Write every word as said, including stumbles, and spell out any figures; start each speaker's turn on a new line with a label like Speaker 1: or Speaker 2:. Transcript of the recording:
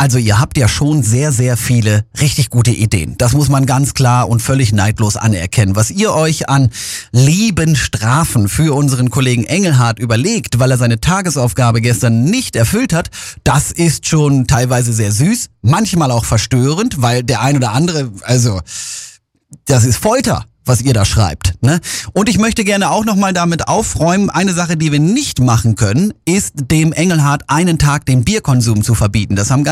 Speaker 1: Also ihr habt ja schon sehr, sehr viele richtig gute Ideen. Das muss man ganz klar und völlig neidlos anerkennen. Was ihr euch an lieben Strafen für unseren Kollegen Engelhardt überlegt, weil er seine Tagesaufgabe gestern nicht erfüllt hat, das ist schon teilweise sehr süß, manchmal auch verstörend, weil der ein oder andere, also das ist Folter, was ihr da schreibt, ne? Und ich möchte gerne auch nochmal damit aufräumen, eine Sache, die wir nicht machen können, ist dem Engelhardt einen Tag den Bierkonsum zu verbieten. Das haben ganz